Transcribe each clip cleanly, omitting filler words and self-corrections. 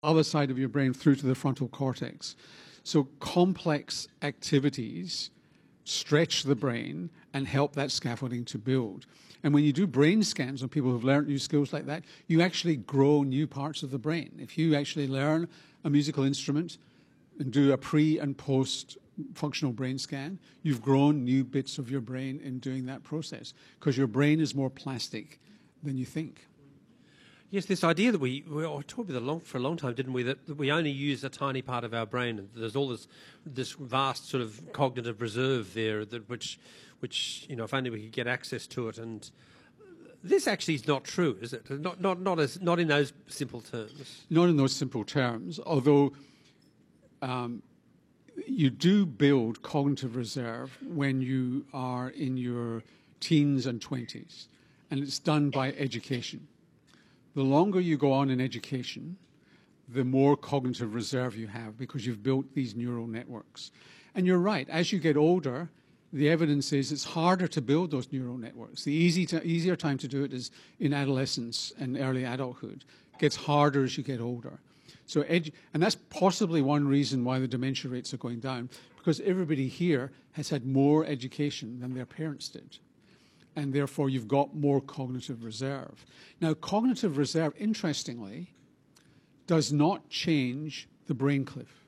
other side of your brain through to the frontal cortex. So complex activities stretch the brain and help that scaffolding to build. And when you do brain scans on people who've learned new skills like that, you actually grow new parts of the brain. If you actually learn a musical instrument and do a pre and post functional brain scan, you've grown new bits of your brain in doing that process because your brain is more plastic than you think. Yes, this idea that we talked about for a long time, didn't we, that we only use a tiny part of our brain, and there's all this vast sort of cognitive reserve there, which if only we could get access to it. And this actually is not true, is it? Not in those simple terms. Not in those simple terms, although you do build cognitive reserve when you are in your teens and 20s, and it's done by education. The longer you go on in education, the more cognitive reserve you have because you've built these neural networks. And you're right, as you get older, the evidence is it's harder to build those neural networks. The easier time to do it is in adolescence and early adulthood. It gets harder as you get older. So, and that's possibly one reason why the dementia rates are going down, because everybody here has had more education than their parents did. And therefore, you've got more cognitive reserve. Now, cognitive reserve, interestingly, does not change the brain cliff.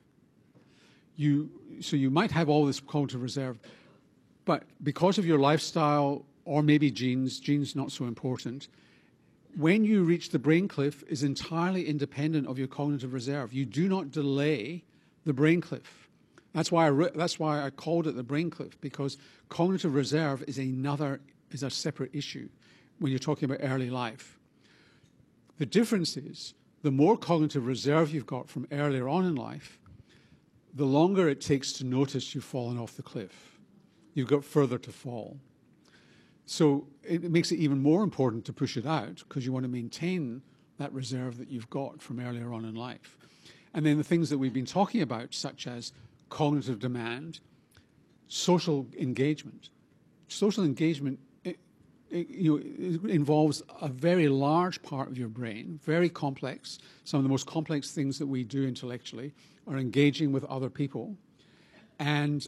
So you might have all this cognitive reserve, but because of your lifestyle or maybe genes not so important, when you reach the brain cliff is entirely independent of your cognitive reserve. You do not delay the brain cliff. That's why I called it the brain cliff, because cognitive reserve is a separate issue when you're talking about early life. The difference is the more cognitive reserve you've got from earlier on in life, the longer it takes to notice you've fallen off the cliff. You've got further to fall. So it makes it even more important to push it out because you want to maintain that reserve that you've got from earlier on in life. And then the things that we've been talking about, such as cognitive demand, social engagement. Social engagement it involves a very large part of your brain, very complex. Some of the most complex things that we do intellectually are engaging with other people. And,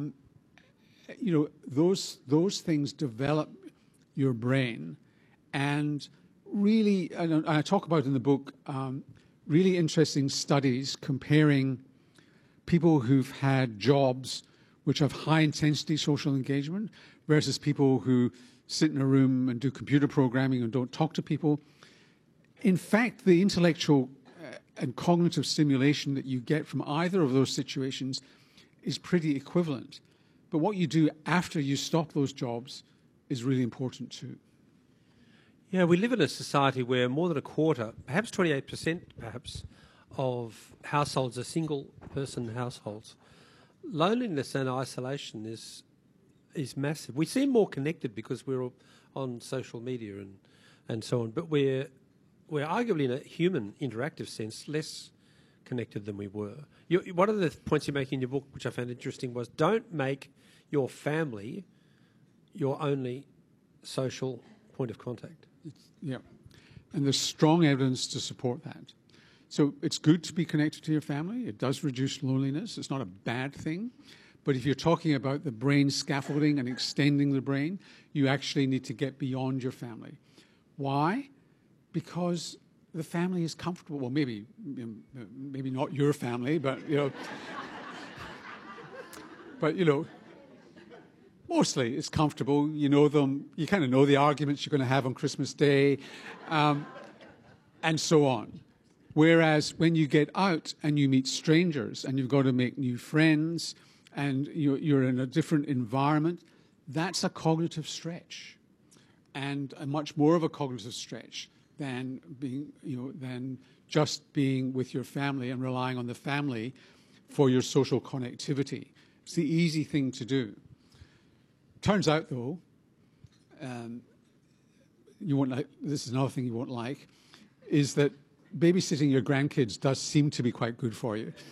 those things develop your brain. And really, and I talk about in the book, really interesting studies comparing people who've had jobs which have high-intensity social engagement versus people who sit in a room and do computer programming and don't talk to people. In fact, the intellectual and cognitive stimulation that you get from either of those situations is pretty equivalent. But what you do after you stop those jobs is really important too. Yeah, we live in a society where more than a quarter, perhaps 28% perhaps, of households are single-person households. Loneliness and isolation is massive. We seem more connected because we're on social media and so on, but we're arguably, in a human interactive sense, less connected than we were. One of the points you make in your book, which I found interesting, was don't make your family your only social point of contact. Yeah, and there's strong evidence to support that. So it's good to be connected to your family. It does reduce loneliness. It's not a bad thing. But if you're talking about the brain scaffolding and extending the brain, you actually need to get beyond your family. Why? Because the family is comfortable. Well, maybe not your family, but mostly it's comfortable. You know them. You kind of know the arguments you're going to have on Christmas Day, and so on. Whereas when you get out and you meet strangers and you've got to make new friends and you're in a different environment, that's a cognitive stretch, and a much more of a cognitive stretch than just being with your family and relying on the family for your social connectivity. It's the easy thing to do. Turns out, though, this is another thing you won't like, is that babysitting your grandkids does seem to be quite good for you.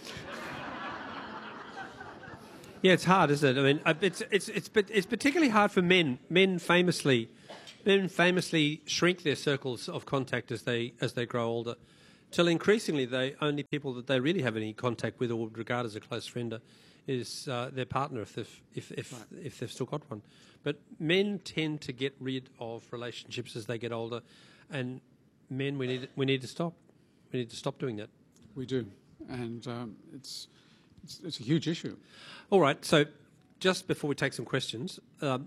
Yeah, it's hard, isn't it? I mean, it's particularly hard for men. Men famously shrink their circles of contact as they grow older. till increasingly the only people that they really have any contact with or would regard as a close friend is their partner if they've still got one. But men tend to get rid of relationships as they get older, and men we need to stop. We need to stop doing that. We do, and it's a huge issue. All right, so just before we take some questions,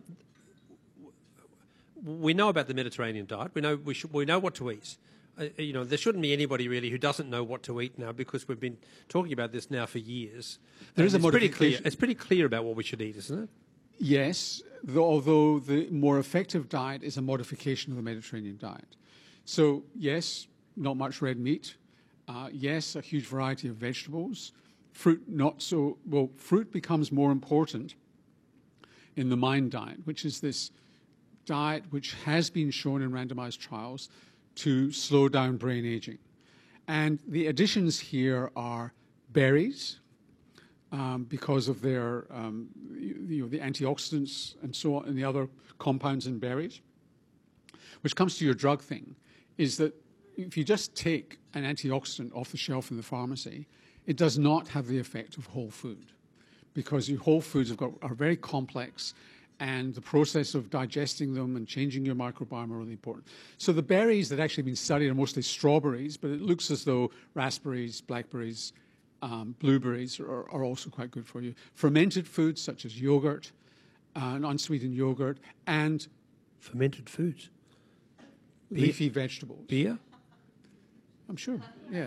we know about the Mediterranean diet. We know what to eat. There shouldn't be anybody really who doesn't know what to eat now, because we've been talking about this now for years. There is a modification. It's pretty clear about what we should eat, isn't it? Yes, although the more effective diet is a modification of the Mediterranean diet. So yes, not much red meat. Yes, a huge variety of vegetables. Fruit, not so well. Fruit becomes more important in the MIND diet, which is this diet which has been shown in randomized trials to slow down brain aging. And the additions here are berries, because of their the antioxidants and so on, and the other compounds in berries. Which comes to your drug thing, is that if you just take an antioxidant off the shelf in the pharmacy, it does not have the effect of whole food, because your whole foods are very complex, and the process of digesting them and changing your microbiome are really important. So the berries that actually been studied are mostly strawberries, but it looks as though raspberries, blackberries, blueberries are also quite good for you. Fermented foods such as yogurt, unsweetened yogurt, and fermented foods, leafy vegetables. Beer? I'm sure, yeah.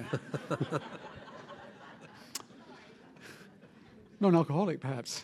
Non-alcoholic, perhaps.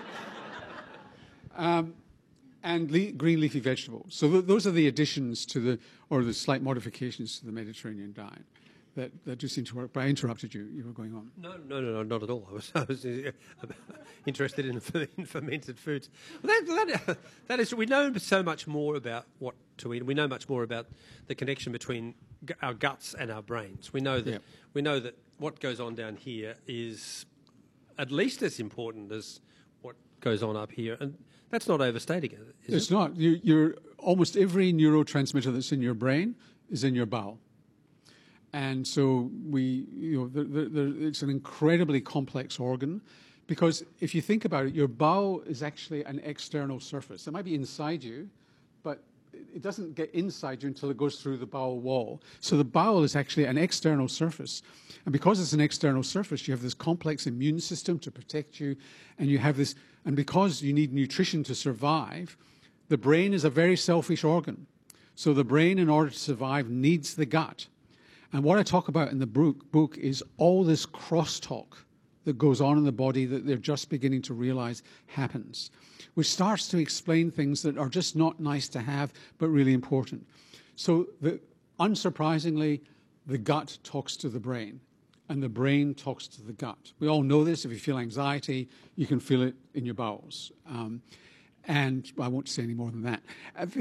And green leafy vegetables. So those are the additions to the slight modifications to the Mediterranean diet that do seem to work. But I interrupted you. You were going on. No, not at all. I was interested in fermented foods. That is, we know so much more about what to eat. We know much more about the connection between our guts and our brains. We know that what goes on down here is at least as important as what goes on up here, and that's not overstating it, is it's not. You're almost every neurotransmitter that's in your brain is in your bowel, and so it's an incredibly complex organ, because if you think about it, your bowel is actually an external surface. It might be inside you, but it doesn't get inside you until it goes through the bowel wall. So the bowel is actually an external surface. And because it's an external surface, you have this complex immune system to protect you, and you have this, and because you need nutrition to survive, the brain is a very selfish organ. So the brain, in order to survive, needs the gut. And what I talk about in the book is all this crosstalk that goes on in the body that they're just beginning to realize happens, which starts to explain things that are just not nice to have, but really important. So unsurprisingly, the gut talks to the brain, and the brain talks to the gut. We all know this. If you feel anxiety, you can feel it in your bowels. And I won't say any more than that.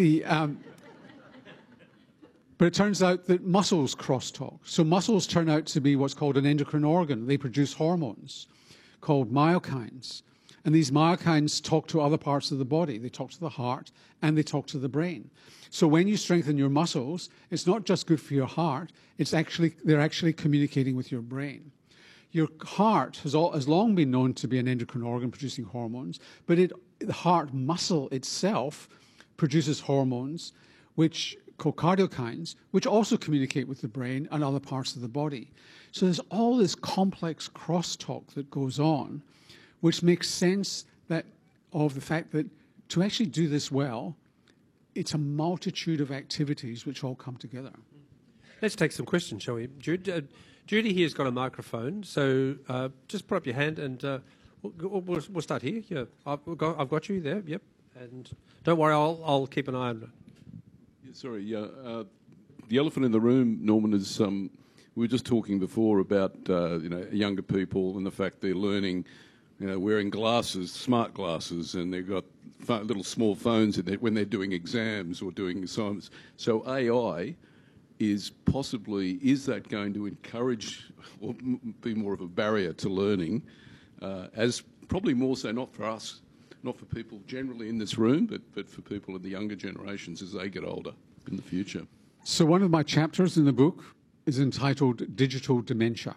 But it turns out that muscles crosstalk. So muscles turn out to be what's called an endocrine organ. They produce hormones called myokines. And these myokines talk to other parts of the body. They talk to the heart and they talk to the brain. So when you strengthen your muscles, it's not just good for your heart, they're actually communicating with your brain. Your heart has long been known to be an endocrine organ producing hormones, but the heart muscle itself produces hormones called cardiokines, which also communicate with the brain and other parts of the body. So there's all this complex crosstalk that goes on, which makes sense of the fact that to actually do this well, it's a multitude of activities which all come together. Let's take some questions, shall we? Judy here's got a microphone, so just put up your hand and we'll start here. Yeah, I've got you there. Yep, and don't worry, I'll keep an eye on it. Sorry, the elephant in the room, Norman, is we were just talking before about younger people and the fact they're learning, wearing glasses, smart glasses, and they've got little small phones in when they're doing exams or doing assignments. So AI is that going to encourage or be more of a barrier to learning, as probably more so not for us, not for people generally in this room, but for people in the younger generations as they get older in the future? So one of my chapters in the book is entitled Digital Dementia.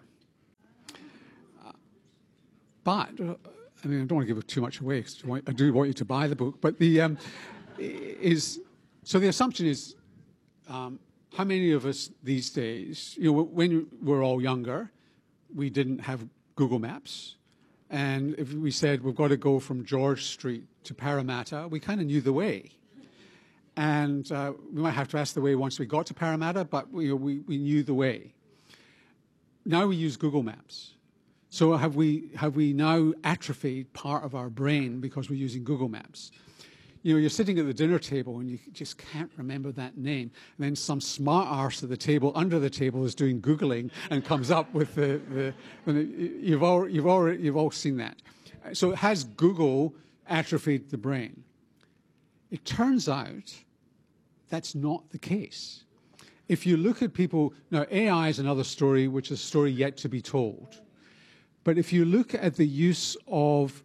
But, I mean, I don't want to give too much away because I do want you to buy the book. But the assumption is, how many of us these days, when we're all younger, we didn't have Google Maps. And if we said we've got to go from George Street to Parramatta, we kind of knew the way. And we might have to ask the way once we got to Parramatta, but we knew the way. Now we use Google Maps. So have we now atrophied part of our brain because we're using Google Maps? You're sitting at the dinner table and you just can't remember that name. And then some smart arse at the table, under the table, is doing Googling and comes up with you've all seen that. So has Google atrophied the brain? It turns out that's not the case. If you look at people, now AI is another story, which is a story yet to be told. But if you look at the use of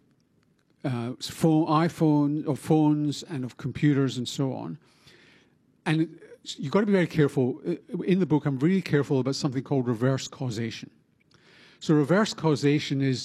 iPhone, of phones and of computers and so on, and you've got to be very careful. In the book, I'm really careful about something called reverse causation. So reverse causation is,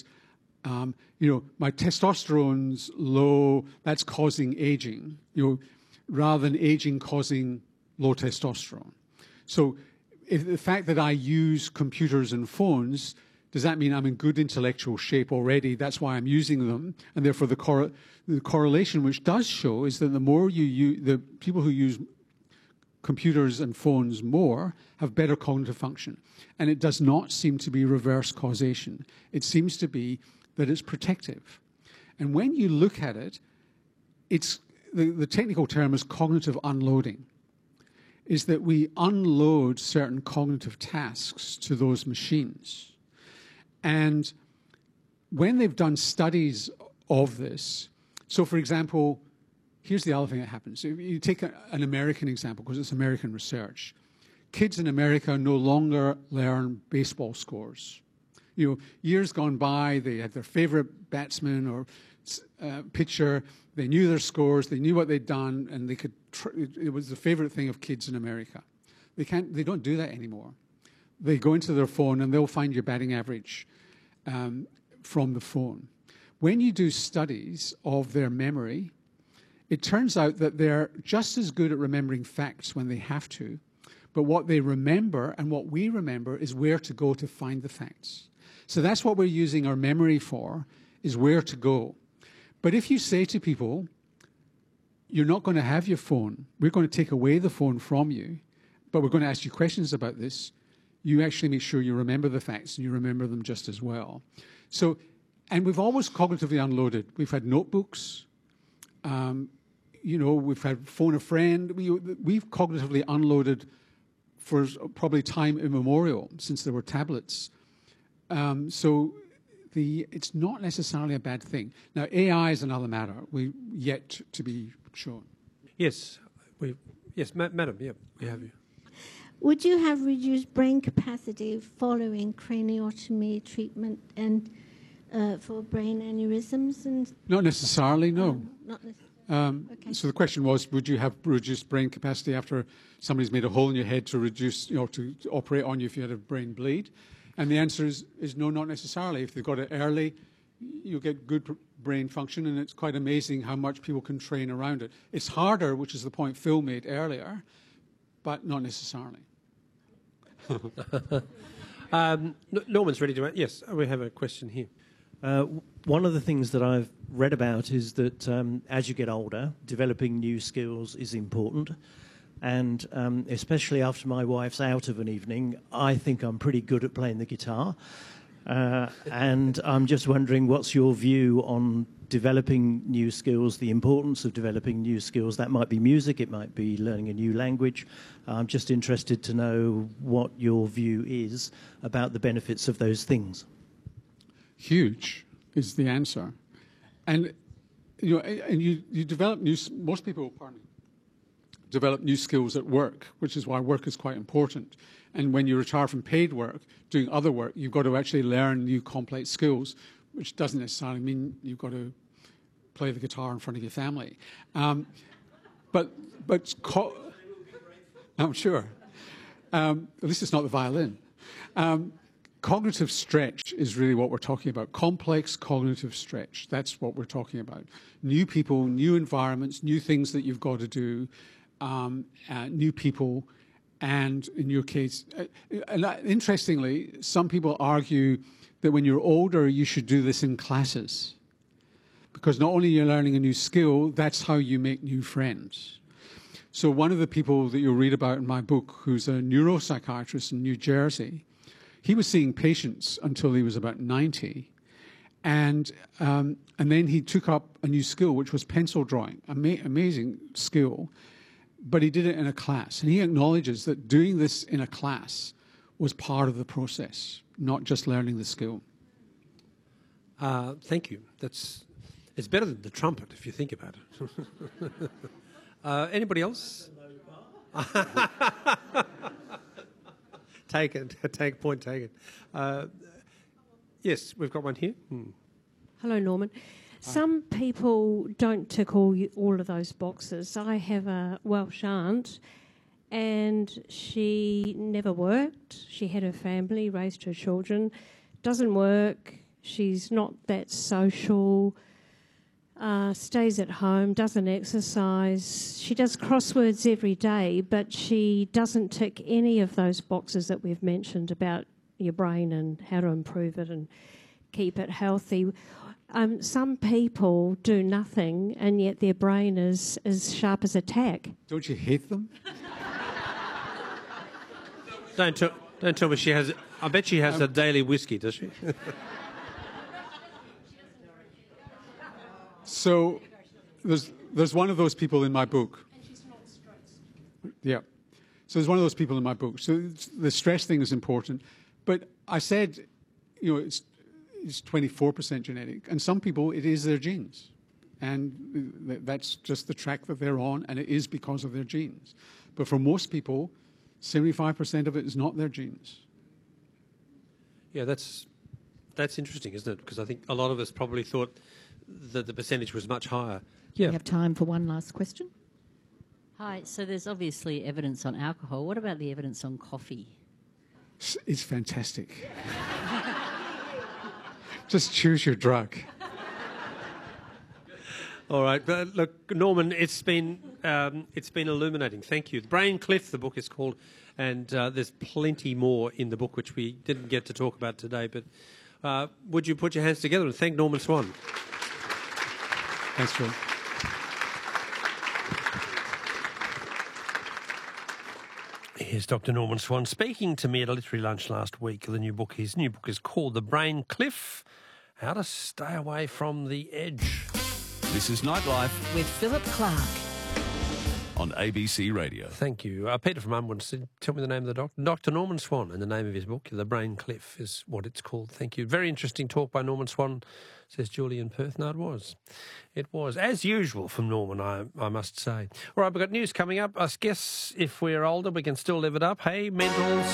my testosterone's low, that's causing aging, rather than aging causing low testosterone. So if the fact that I use computers and phones, does that mean I'm in good intellectual shape already? That's why I'm using them. And therefore the correlation which does show is that the more you use, the people who use computers and phones more have better cognitive function. And it does not seem to be reverse causation. It seems to be that it's protective. And when you look at it, it's the technical term is cognitive unloading, is that we unload certain cognitive tasks to those machines. And when they've done studies of this, so for example, here's the other thing that happens. If you take an American example, because it's American research. Kids in America no longer learn baseball scores. Years gone by, they had their favorite batsman or pitcher. They knew their scores, they knew what they'd done, and they could. It was the favorite thing of kids in America. They don't do that anymore. They go into their phone and they'll find your batting average from the phone. When you do studies of their memory, it turns out that they're just as good at remembering facts when they have to, but what they remember and what we remember is where to go to find the facts. So that's what we're using our memory for, is where to go. But if you say to people, you're not going to have your phone, we're going to take away the phone from you, but we're going to ask you questions about this, you actually make sure you remember the facts and you remember them just as well. So, and we've always cognitively unloaded. We've had notebooks, we've had phone a friend. We've cognitively unloaded for probably time immemorial, since there were tablets. It's not necessarily a bad thing. Now, AI is another matter. We yet to be shown. Yes, madam, yeah, we have you. Would you have reduced brain capacity following craniotomy treatment and for brain aneurysms? And not necessarily, no. Not necessarily. Okay. So the question was, would you have reduced brain capacity after somebody's made a hole in your head to reduce, to operate on you if you had a brain bleed? And the answer is no, not necessarily. If they've got it early, you get good brain function, and it's quite amazing how much people can train around it. It's harder, which is the point Phil made earlier, but not necessarily. Norman's ready to... Yes, we have a question here. One of the things that I've read about is that as you get older, developing new skills is important. And especially after my wife's out of an evening, I think I'm pretty good at playing the guitar. And I'm just wondering, what's your view on developing new skills, the importance of developing new skills? That might be music, it might be learning a new language. I'm just interested to know what your view is about the benefits of those things. Huge is the answer. And you develop most people, develop new skills at work, which is why work is quite important. And when you retire from paid work, doing other work, you've got to actually learn new complex skills, which doesn't necessarily mean you've got to play the guitar in front of your family. I'm sure. At least it's not the violin. Cognitive stretch is really what we're talking about. Complex cognitive stretch. That's what we're talking about. New people, new environments, new things that you've got to do, new people, and in your case, interestingly, some people argue that when you're older, you should do this in classes. Because not only you're learning a new skill, that's how you make new friends. So one of the people that you'll read about in my book, who's a neuropsychiatrist in New Jersey, he was seeing patients until he was about 90. And then he took up a new skill, which was pencil drawing, amazing skill. But he did it in a class. And he acknowledges that doing this in a class was part of the process, not just learning the skill. Thank you. It's better than the trumpet, if you think about it. Anybody else? Point taken. Yes, we've got one here. Hello, Norman. Some people don't tick all of those boxes. I have a Welsh aunt, and she never worked. She had her family, raised her children, doesn't work. She's not that social, stays at home, doesn't exercise. She does crosswords every day, but she doesn't tick any of those boxes that we've mentioned about your brain and how to improve it and keep it healthy. Some people do nothing, and yet their brain is as sharp as a tack. Don't you hate them? Don't tell me she has... I bet she has a daily whiskey, does she? So there's one of those people in my book. And she's not stressed. Yeah. So there's one of those people in my book. So the stress thing is important. But I said, it's 24% genetic. And some people, it is their genes. And that's just the track that they're on, and it is because of their genes. But for most people, 75% of it is not their genes. Yeah, that's interesting, isn't it? Because I think a lot of us probably thought that the percentage was much higher. Yeah. We have time for one last question. Hi, so there's obviously evidence on alcohol. What about the evidence on coffee? It's fantastic. Just choose your drug. All right, but look, Norman, it's been illuminating. Thank you. The Brain Cliff, the book is called, and there's plenty more in the book which we didn't get to talk about today. But would you put your hands together and thank Norman Swan? Thanks, Phil. Here's Dr. Norman Swan speaking to me at a literary lunch last week. His new book is called The Brain Cliff: How to Stay Away from the Edge. This is Nightlife With Philip Clark on ABC Radio. Thank you. Peter from Unwin said, tell me the name of the doctor. Dr. Norman Swan, and the name of his book, The Brain Cliff, is what it's called. Thank you. Very interesting talk by Norman Swan, says Julie in Perth. No, it was. It was. As usual from Norman, I must say. All right, we've got news coming up. I guess if we're older, we can still live it up. Hey, mentals.